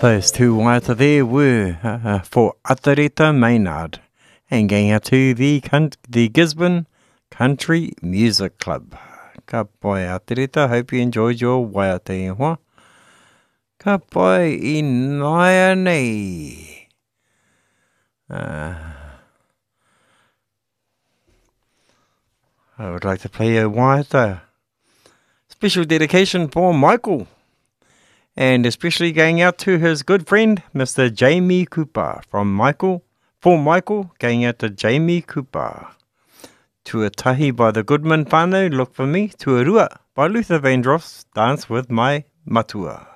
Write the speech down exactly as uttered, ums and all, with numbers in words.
Those two waiata there were uh, for Atareta Maynard and going out to the, the Gisborne Country Music Club. Ka pai Atareta, hope you enjoyed your waiata e hoa. Ka pai I naia nei. Uh, I would like to play a waiata. Special dedication for Michael. And especially going out to his good friend, Mister Jamie Cooper. From Michael, for Michael, going out to Jamie Cooper. Tuatahi by the Goodman whānau, Look For Me. Tuarua by Luther Vandross, Dance With My Matua.